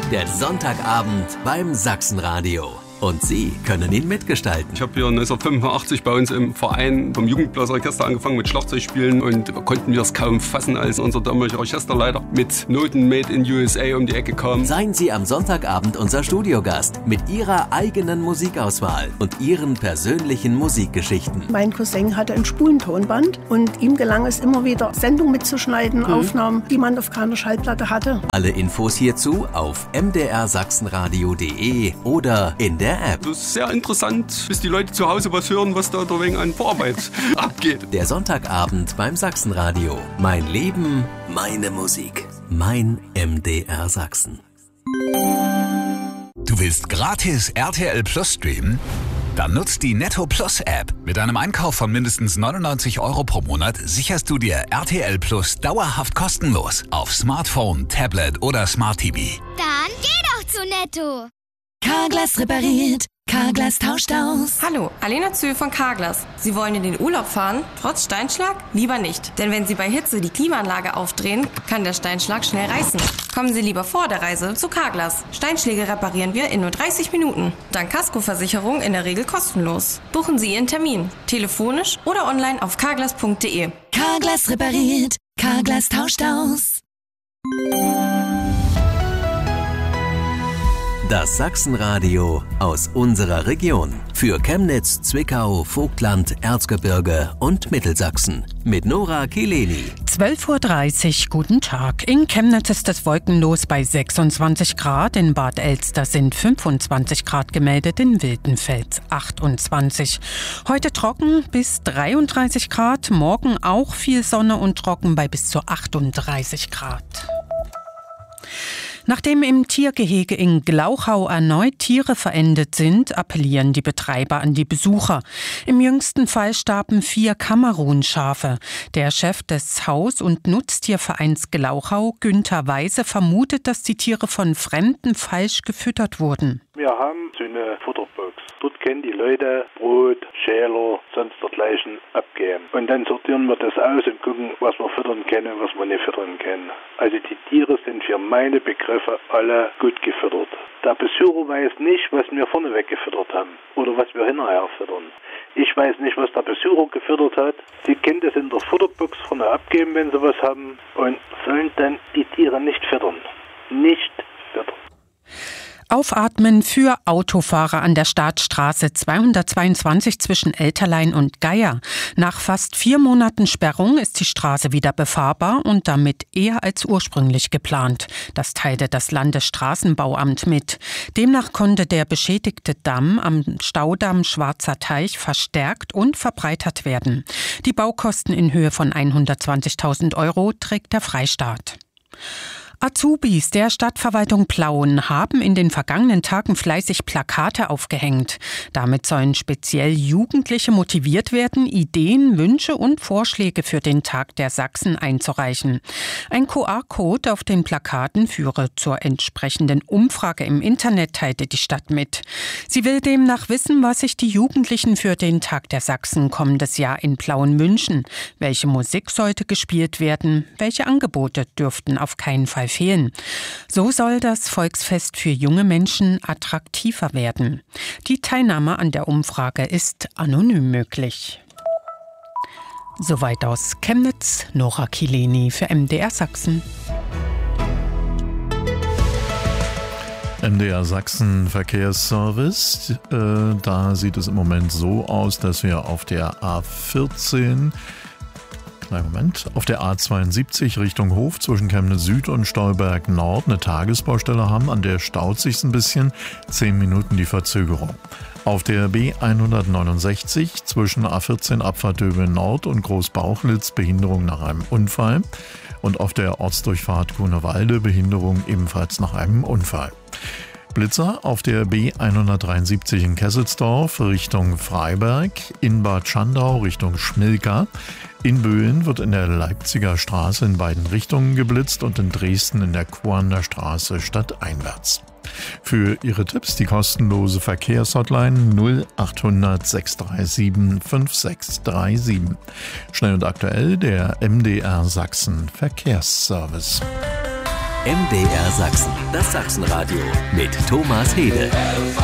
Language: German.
der Sonntagabend beim Sachsenradio. Und Sie können ihn mitgestalten. Ich habe hier 1985 bei uns im Verein vom Jugendblasorchester angefangen mit Schlagzeugspielen und konnten wir es kaum fassen, als unser damaliger Orchesterleiter mit Noten Made in USA um die Ecke kam. Seien Sie am Sonntagabend unser Studiogast mit Ihrer eigenen Musikauswahl und Ihren persönlichen Musikgeschichten. Mein Cousin hatte ein Spulentonband und ihm gelang es immer wieder, Sendungen mitzuschneiden, Aufnahmen, die man auf keiner Schallplatte hatte. Alle Infos hierzu auf mdrsachsenradio.de oder in der App. Das ist sehr interessant, bis die Leute zu Hause was hören, was da wegen an Vorarbeit abgeht. Der Sonntagabend beim Sachsenradio. Mein Leben, meine Musik. Mein MDR Sachsen. Du willst gratis RTL Plus streamen? Dann nutzt die Netto Plus App. Mit einem Einkauf von mindestens 99 € pro Monat sicherst du dir RTL Plus dauerhaft kostenlos auf Smartphone, Tablet oder Smart TV. Dann geh doch zu Netto. Carglass repariert, Carglass tauscht aus. Hallo, Alena Zöhl von Carglass. Sie wollen in den Urlaub fahren, trotz Steinschlag? Lieber nicht. Denn wenn Sie bei Hitze die Klimaanlage aufdrehen, kann der Steinschlag schnell reißen. Kommen Sie lieber vor der Reise zu Carglass. Steinschläge reparieren wir in nur 30 Minuten. Dank Kaskoversicherung in der Regel kostenlos. Buchen Sie Ihren Termin, telefonisch oder online auf carglass.de. Carglass repariert, Carglass tauscht aus. Das Sachsenradio aus unserer Region. Für Chemnitz, Zwickau, Vogtland, Erzgebirge und Mittelsachsen. Mit Nora Kileni. 12:30 Uhr, guten Tag. In Chemnitz ist es wolkenlos bei 26 Grad. In Bad Elster sind 25 Grad gemeldet, in Wildenfels 28. Heute trocken bis 33 Grad. Morgen auch viel Sonne und trocken bei bis zu 38 Grad. Nachdem im Tiergehege in Glauchau erneut Tiere verendet sind, appellieren die Betreiber an die Besucher. Im jüngsten Fall starben 4 Kamerun-Schafe. Der Chef des Haus- und Nutztiervereins Glauchau, Günther Weise, vermutet, dass die Tiere von Fremden falsch gefüttert wurden. Wir haben so eine Futterbox. Dort können die Leute Brot, Schäler, sonst dergleichen abgeben. Und dann sortieren wir das aus und gucken, was wir füttern können und was wir nicht füttern können. Also die Tiere sind für meine Begriffe alle gut gefüttert. Der Besucher weiß nicht, was wir vorneweg gefüttert haben oder was wir hinterher füttern. Ich weiß nicht, was der Besucher gefüttert hat. Sie können das in der Futterbox vorne abgeben, wenn sie was haben, und sollen dann die Tiere nicht füttern. Nicht füttern. Aufatmen für Autofahrer an der Staatsstraße 222 zwischen Elterlein und Geier. Nach fast 4 Monaten Sperrung ist die Straße wieder befahrbar und damit eher als ursprünglich geplant. Das teilte das Landesstraßenbauamt mit. Demnach konnte der beschädigte Damm am Staudamm Schwarzer Teich verstärkt und verbreitert werden. Die Baukosten in Höhe von 120.000 € trägt der Freistaat. Azubis der Stadtverwaltung Plauen haben in den vergangenen Tagen fleißig Plakate aufgehängt. Damit sollen speziell Jugendliche motiviert werden, Ideen, Wünsche und Vorschläge für den Tag der Sachsen einzureichen. Ein QR-Code auf den Plakaten führe zur entsprechenden Umfrage im Internet, teilte die Stadt mit. Sie will demnach wissen, was sich die Jugendlichen für den Tag der Sachsen kommendes Jahr in Plauen wünschen. Welche Musik sollte gespielt werden? Welche Angebote dürften auf keinen Fall fehlen. So soll das Volksfest für junge Menschen attraktiver werden. Die Teilnahme an der Umfrage ist anonym möglich. Soweit aus Chemnitz, Nora Kileni für MDR Sachsen. MDR Sachsen Verkehrsservice. Da sieht es im Moment so aus, dass wir auf der A14 auf der A72 Richtung Hof zwischen Chemnitz Süd und Stolberg Nord eine Tagesbaustelle haben. An der staut sich's ein bisschen. 10 Minuten die Verzögerung. Auf der B169 zwischen A14 Abfahrt Döbeln Nord und Großbauchlitz Behinderung nach einem Unfall. Und auf der Ortsdurchfahrt Grunewalde Behinderung ebenfalls nach einem Unfall. Blitzer auf der B173 in Kesselsdorf Richtung Freiberg, in Bad Schandau Richtung Schmilka. In Böhlen wird in der Leipziger Straße in beiden Richtungen geblitzt und in Dresden in der Korner Straße stadteinwärts. Für Ihre Tipps die kostenlose Verkehrshotline 0800 637 5637. Schnell und aktuell der MDR Sachsen Verkehrsservice. MDR Sachsen, das Sachsenradio mit Thomas Hede.